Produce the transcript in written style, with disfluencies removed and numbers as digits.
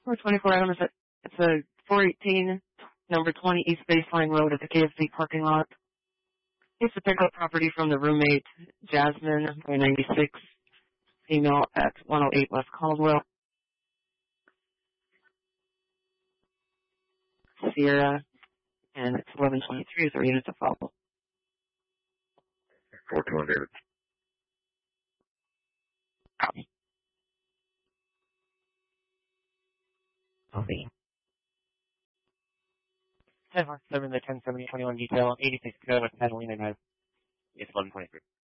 424 Adams. It's a 418, number 20 East Baseline Road at the KFC parking lot. It's to pick up property from the roommate, Jasmine, 96, female at 108 West Caldwell. Sierra, and it's 1123 is our unit to follow. 421 David. Copy. Copy. 10-7, the 1070-21 detail, 86 West Catalina Drive. It's 1123.